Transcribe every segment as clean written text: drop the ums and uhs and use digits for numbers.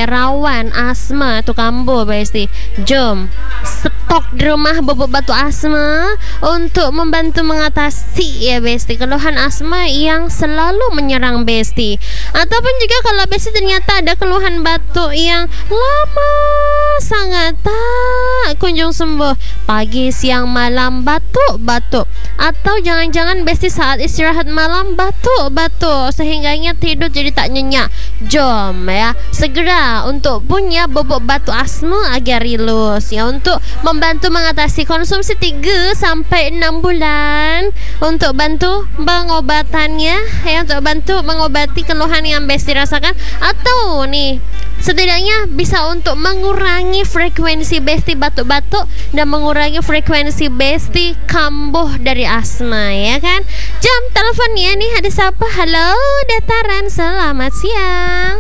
rawan asma tu kambuh besti. Jom stok di rumah bubuk batu asma untuk membantu mengatasi ya besti keluhan asma yang selalu menyerang besti. Ataupun juga kalau besti ternyata ada keluhan batuk yang lama sangat tak kunjung sembuh, pagi siang malam batuk-batuk, atau jangan-jangan besti saat istirahat malam batuk-batuk sehingganya tidur jadi tak nyenyak. Jom ya segera untuk punya bubuk batu asma agar rilus ya, untuk membantu mengatasi konsumsi 3 sampai 6 bulan untuk bantu pengobatannya ya, untuk bantu mengobati keluhan yang besti rasakan, atau nih setidaknya bisa untuk mengurangi frekuensi besti batuk-batuk dan mengurangi frekuensi besti kambuh dari asma ya kan. Jam teleponnya nih, ada siapa? Halo Dataran, selamat siang.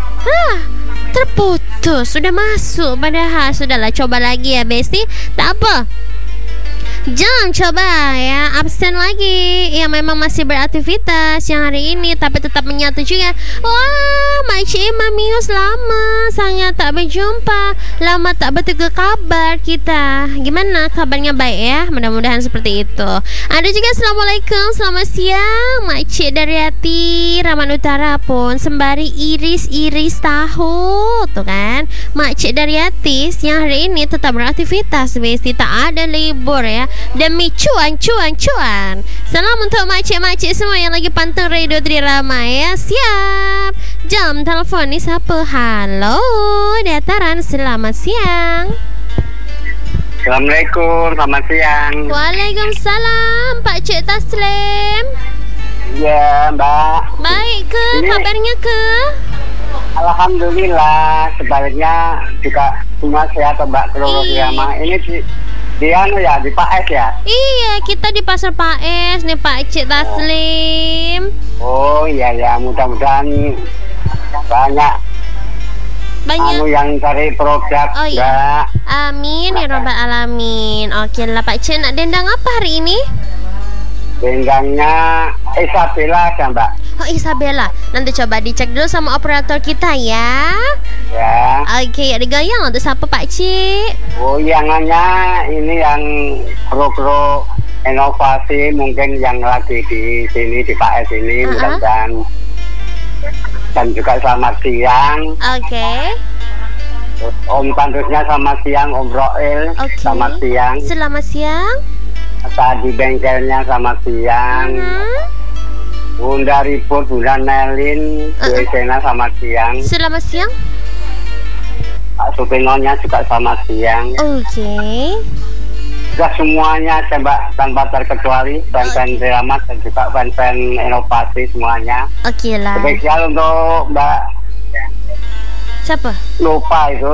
Terputus, sudah masuk padahal. Sudahlah, coba lagi ya besti, tak apa. Jangan coba ya absen lagi. Ya memang masih beraktivitas yang hari ini, tapi tetap menyatu juga. Wah, Makcik Mamius lama sangat tak berjumpa, lama tak bertukar kabar kita. Gimana kabarnya, baik ya? Mudah-mudahan seperti itu. Ada juga Assalamualaikum, selamat siang Makcik Daryati Raman Utara pun sembari iris-iris tahu tuh kan. Makcik Daryati yang hari ini tetap beraktivitas besti, tak ada libur ya, demi cuan. Salam untuk makcik-makcik semua yang lagi pantang Radio Trirama ya. Siap. Jam telepon ni siapa? Halo Dataran, selamat siang. Assalamualaikum, selamat siang. Waalaikumsalam Pak Cik Taslim. Ya Mbak. Baik ke kabarnya ke? Alhamdulillah, sebaliknya juga semua sehat Mbak Trirama. Ini di anu ya, di Pak S ya? Iya, kita di Pasar Pak S nih Pak Cik Taslim. Oh iya ya, mudah-mudahan banyak anu yang cari produk. Oh iya. Amin ya robbal alamin. Oke lah Pak Cik, nak dendang apa hari ini? Dendangnya Isabella kan Mbak? Oh Isabella, nanti coba dicek dulu sama operator kita ya. Ya. Oke, ada gayang untuk siapa Pak Cik? Oh yangannya ini yang pro inovasi mungkin yang lagi di sini di Pak S ini, mudah-mudahan. Dan juga selamat siang. Oke. Om Pandusnya selamat siang, Om Roel. Selamat siang. Selamat siang. Tadi bengkelnya selamat siang. Bunda Ribut, Bunda Nelin, Bu Esena selamat siang. Selamat siang. Pak Supingonya juga selamat siang. Oke. Sudah semuanya Mbak, tanpa terkecuali fan-fan drama dan juga fan-fan inovasi semuanya. Oke lah. Spesial untuk Mbak. Siapa? Lupa itu.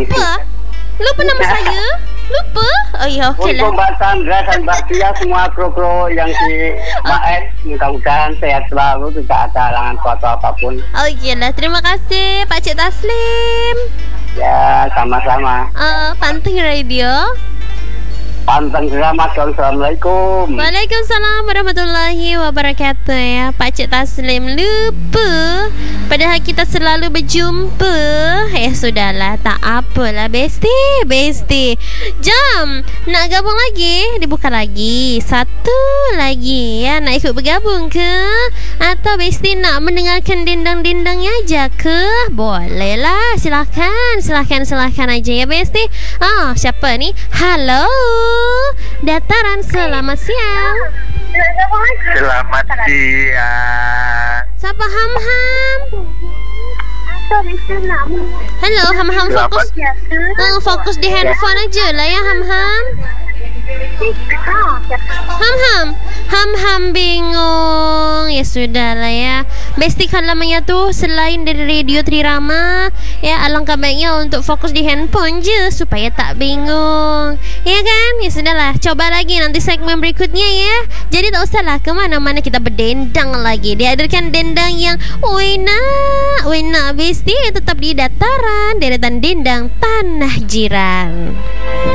Lupa nama saya? Lupa? Oh iya, oke lah. Untuk Mbak Sandra dan Mbak Tia, semua kru-kru yang di Pak S, mudah-mudahan sehat selalu, tidak ada halangan suatu apapun. Oke lah, terima kasih Pak Cik Taslim. Ya, sama-sama. Panteng Radio. Panteng selamat. Assalamualaikum. Waalaikumsalam warahmatullahi wabarakatuh ya. Pak Cik Taslim lupa, padahal kita selalu berjumpa. Sudahlah, tak apalah besti. Jam nak gabung lagi, dibuka lagi satu lagi ya. Nak ikut bergabung ke? Atau besti nak mendengarkan dendang-dendangnya aja ke? Boleh lah, silakan aja ya besti. Siapa ni? Halo Dataran, selamat siang. Selamat siang. Siapa? Ham. Halo Ham, fokus di handphone aja lah ya Ham. Ham bingung. Ya sudah lah ya besti, kalau menyatu selain dari Radio Trirama ya, alangkah baiknya untuk fokus di handphone je supaya tak bingung ya kan. Ya sudahlah, coba lagi nanti segmen berikutnya ya. Jadi tak usahlah kemana-mana, kita berdendang lagi. Dihadirkan dendang yang wena besti, tetap di Dataran, deretan dendang tanah jiran.